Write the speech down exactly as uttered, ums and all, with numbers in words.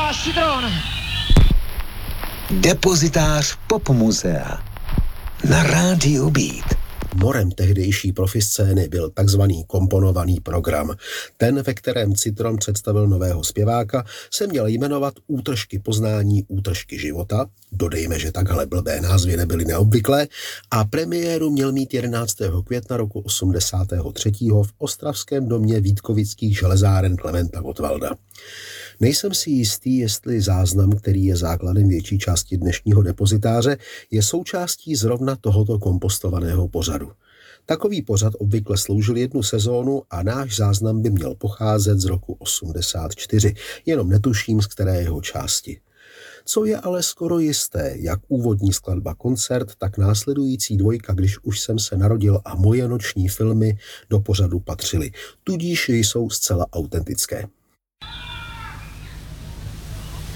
váš citron. Depozitář Popmuzea na rádiu Beat. Morem tehdejší profiscény byl takzvaný komponovaný program. Ten, ve kterém Citron představil nového zpěváka, se měl jmenovat Útržky poznání, útržky života. Dodejme, že takhle blbé názvy nebyly neobvyklé. A premiéru měl mít jedenáctého května roku osmdesátého třetího v ostravském domě Vítkovických železáren Klementa Gottwalda. Nejsem si jistý, jestli záznam, který je základem větší části dnešního depozitáře, je součástí zrovna tohoto kompostovaného pořadu. Takový pořad obvykle sloužil jednu sezónu a náš záznam by měl pocházet z roku osmdesát čtyři, jenom netuším, z které jeho části. Co je ale skoro jisté, jak úvodní skladba Koncert, tak následující dvojka Když už jsem se narodil a Moje noční filmy do pořadu patřily, tudíž jsou zcela autentické.